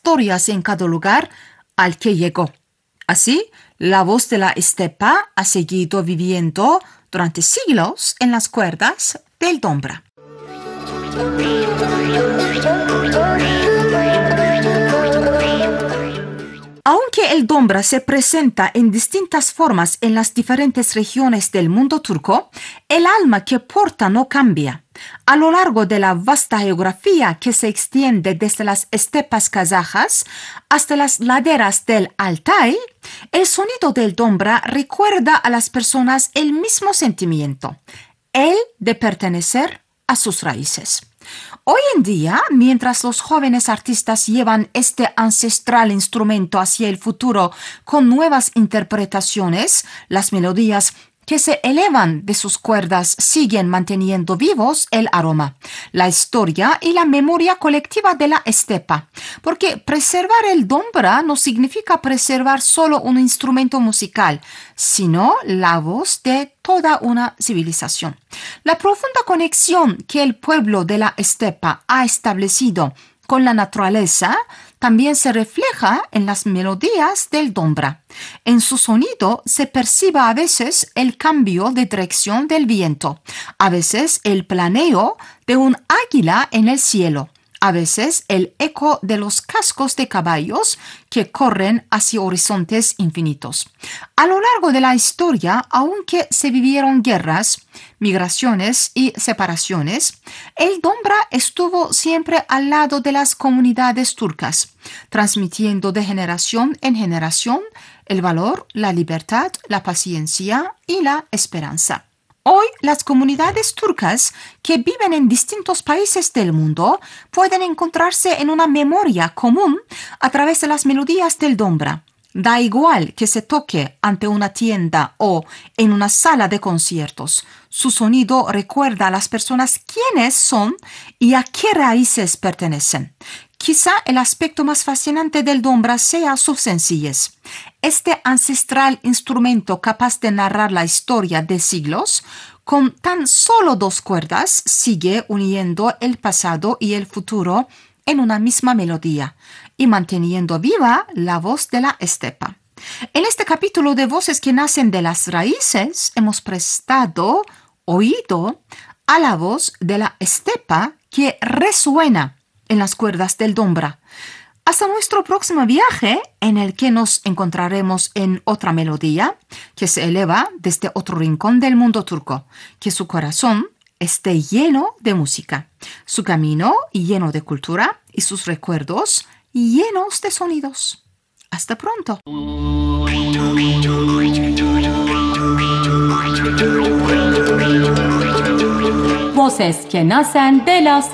historias en cada lugar al que llegó. Así, la voz de la estepa ha seguido viviendo durante siglos en las cuerdas del Dombra. Aunque el Dombra se presenta en distintas formas en las diferentes regiones del mundo turco, el alma que porta no cambia. A lo largo de la vasta geografía que se extiende desde las estepas kazajas hasta las laderas del Altai, el sonido del Dombra recuerda a las personas el mismo sentimiento, el de pertenecer a sus raíces. Hoy en día, mientras los jóvenes artistas llevan este ancestral instrumento hacia el futuro con nuevas interpretaciones, las melodías que se elevan de sus cuerdas siguen manteniendo vivos el aroma, la historia y la memoria colectiva de la estepa, porque preservar el Dombra no significa preservar solo un instrumento musical, sino la voz de toda una civilización. La profunda conexión que el pueblo de la estepa ha establecido con la naturaleza también se refleja en las melodías del Dombra. En su sonido se percibe a veces el cambio de dirección del viento, a veces el planeo de un águila en el cielo, a veces el eco de los cascos de caballos que corren hacia horizontes infinitos. A lo largo de la historia, aunque se vivieron guerras, migraciones y separaciones, el Dombra estuvo siempre al lado de las comunidades turcas, transmitiendo de generación en generación el valor, la libertad, la paciencia y la esperanza. Hoy, las comunidades turcas que viven en distintos países del mundo pueden encontrarse en una memoria común a través de las melodías del Dombra. Da igual que se toque ante una tienda o en una sala de conciertos. Su sonido recuerda a las personas quiénes son y a qué raíces pertenecen. Quizá el aspecto más fascinante del Dombra sea su sencillez. Este ancestral instrumento capaz de narrar la historia de siglos, con tan solo 2 cuerdas, sigue uniendo el pasado y el futuro en una misma melodía y manteniendo viva la voz de la estepa. En este capítulo de Voces que nacen de las raíces, hemos prestado oído a la voz de la estepa que resuena en las cuerdas del Dombra. Hasta nuestro próximo viaje, en el que nos encontraremos en otra melodía que se eleva desde otro rincón del mundo turco, que su corazón esté lleno de música, su camino lleno de cultura y sus recuerdos llenos de sonidos. Hasta pronto. Voces que nacen de las